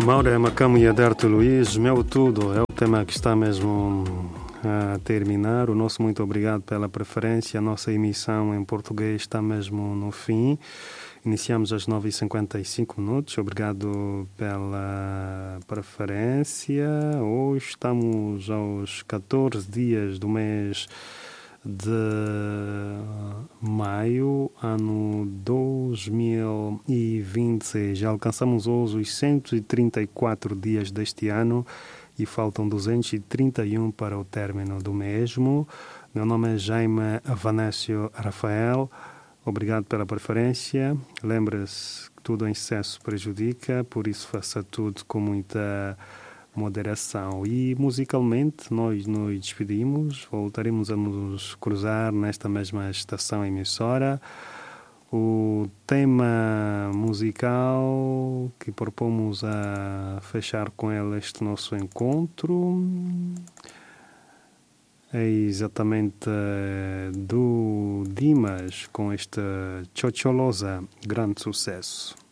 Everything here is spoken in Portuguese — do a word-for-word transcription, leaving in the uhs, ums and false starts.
Maura Macamo e Aderto Luiz, meu tudo, é o tema que está mesmo a terminar. O nosso muito obrigado pela preferência. A nossa emissão em português está mesmo no fim. Iniciamos às nove e cinquenta e cinco minutos. Obrigado pela preferência. Hoje estamos aos catorze dias do mês de maio, ano dois mil e vinte e seis. Já alcançamos hoje os cento e trinta e quatro dias deste ano e faltam duzentos e trinta e um para o término do mesmo. Meu nome é Jaime Avanácio Rafael. Obrigado pela preferência. Lembre-se que tudo em excesso prejudica, por isso faça tudo com muita moderação. E musicalmente nós nos despedimos, voltaremos a nos cruzar nesta mesma estação emissora. O tema musical que propomos a fechar com ele este nosso encontro é exatamente do Dimas com esta Chocholosa, grande sucesso.